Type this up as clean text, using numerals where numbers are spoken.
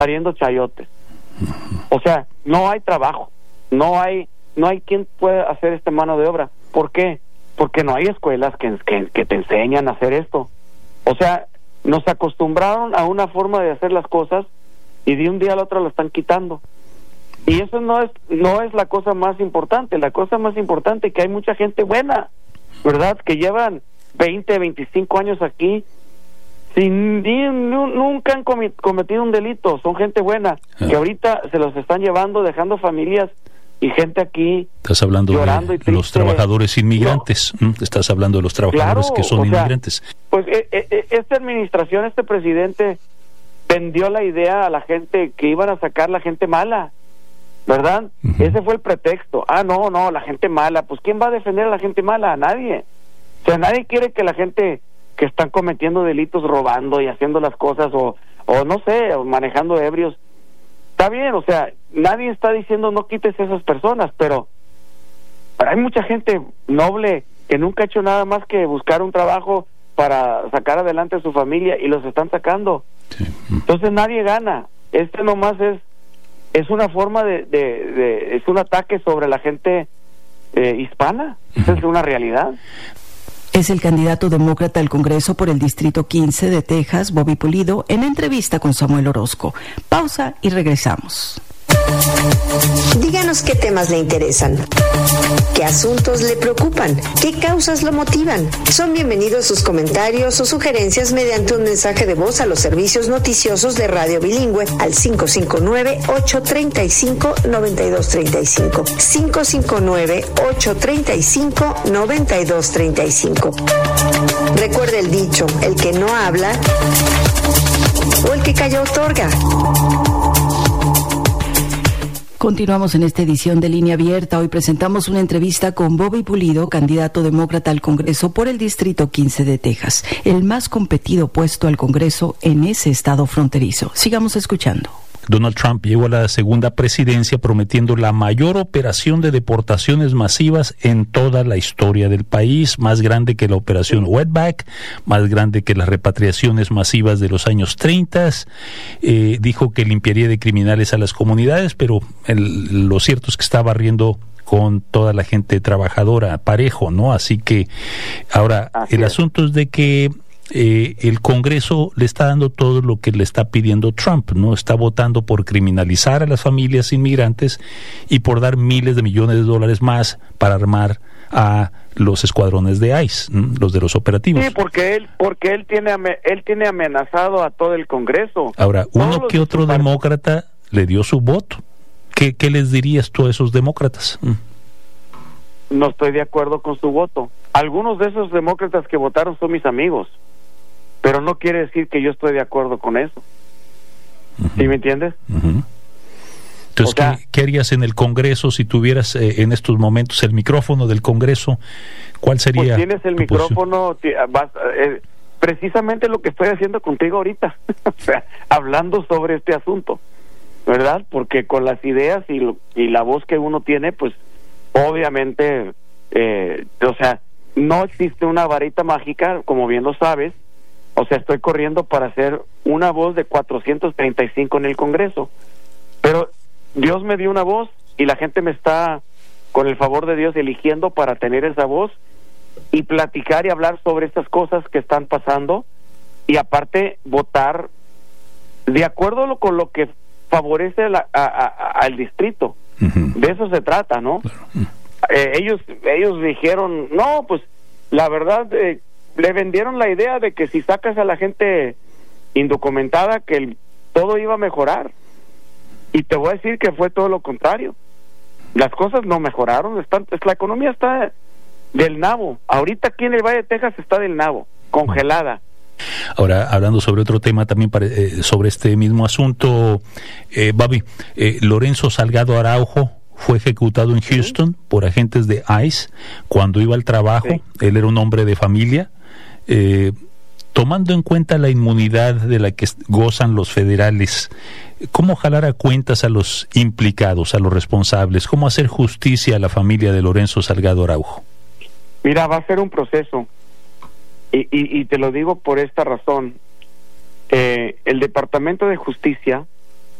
pariendo chayotes. O sea, no hay trabajo, no hay quien pueda hacer esta mano de obra. ¿Por qué? Porque no hay escuelas que te enseñan a hacer esto. O sea, nos acostumbraron a una forma de hacer las cosas y de un día al otro lo están quitando. Y eso no es la cosa más importante. La cosa más importante es que hay mucha gente buena, ¿verdad? Que llevan 20, 25 años aquí nunca han cometido un delito. Son gente buena que ahorita se los están llevando, dejando familias y gente aquí. Estás hablando llorando de los trabajadores inmigrantes. No. Estás hablando de los trabajadores, claro, que son inmigrantes. Pues esta administración, este presidente vendió la idea a la gente que iban a sacar la gente mala, ¿verdad? Ese fue el pretexto. No, la gente mala. Pues ¿quién va a defender a la gente mala? Nadie. O sea, nadie quiere que la gente que están cometiendo delitos, robando y haciendo las cosas o no sé, o manejando ebrios. Está bien, o sea, nadie está diciendo no quites a esas personas, pero hay mucha gente noble que nunca ha hecho nada más que buscar un trabajo para sacar adelante a su familia y los están sacando. Sí. Entonces nadie gana. Nomás es una forma es un ataque sobre la gente hispana. Esa es una realidad. Es el candidato demócrata al Congreso por el Distrito 15 de Texas, Bobby Pulido, en entrevista con Samuel Orozco. Pausa y regresamos. Díganos qué temas le interesan, qué asuntos le preocupan, qué causas lo motivan. Son bienvenidos sus comentarios o sugerencias mediante un mensaje de voz a los servicios noticiosos de Radio Bilingüe al 559-835-9235. 559-835-9235. Recuerde el dicho, el que no habla o el que calla otorga. Continuamos en esta edición de Línea Abierta. Hoy presentamos una entrevista con Bobby Pulido, candidato demócrata al Congreso por el Distrito 15 de Texas, el más competido puesto al Congreso en ese estado fronterizo. Sigamos escuchando. Donald Trump llegó a la segunda presidencia prometiendo la mayor operación de deportaciones masivas en toda la historia del país, más grande que la operación Wetback, más grande que las repatriaciones masivas de los años 30. Dijo que limpiaría de criminales a las comunidades, pero lo cierto es que está barriendo con toda la gente trabajadora, parejo, ¿no? Así que ahora el asunto es de que el Congreso le está dando todo lo que le está pidiendo Trump, ¿no? Está votando por criminalizar a las familias inmigrantes y por dar miles de millones de dólares más para armar a los escuadrones de ICE, ¿no? Los de los operativos. Sí, porque él tiene amenazado a todo el Congreso. Ahora, uno que otro demócrata le dio su voto. ¿Qué les dirías tú a esos demócratas? No estoy de acuerdo con su voto. Algunos de esos demócratas que votaron son mis amigos, pero no quiere decir que yo estoy de acuerdo con eso. ¿Sí me entiendes? Entonces, ¿qué harías en el Congreso si tuvieras en estos momentos el micrófono del Congreso? ¿Cuál sería? Pues tienes el micrófono, precisamente lo que estoy haciendo contigo ahorita, o sea, hablando sobre este asunto, ¿verdad? Porque con las ideas y la voz que uno tiene, pues obviamente, o sea, no existe una varita mágica, como bien lo sabes. O sea, estoy corriendo para ser una voz de 435 en el Congreso. Pero Dios me dio una voz y la gente me está, con el favor de Dios, eligiendo para tener esa voz y platicar y hablar sobre estas cosas que están pasando y aparte votar de acuerdo con lo que favorece al distrito. De eso se trata, ¿no? Ellos dijeron, no, pues la verdad... le vendieron la idea de que si sacas a la gente indocumentada que todo iba a mejorar, y te voy a decir que fue todo lo contrario. Las cosas no mejoraron, la economía está del nabo. Ahorita aquí en el Valle de Texas está del nabo, congelada. Ahora, hablando sobre otro tema también, sobre este mismo asunto, Bobby, Lorenzo Salgado Araujo fue ejecutado en Houston por agentes de ICE cuando iba al trabajo. Él era un hombre de familia. Tomando en cuenta la inmunidad de la que gozan los federales, ¿cómo jalar a cuentas a los implicados, a los responsables? ¿Cómo hacer justicia a la familia de Lorenzo Salgado Araujo? Mira, va a ser un proceso y te lo digo por esta razón. El Departamento de Justicia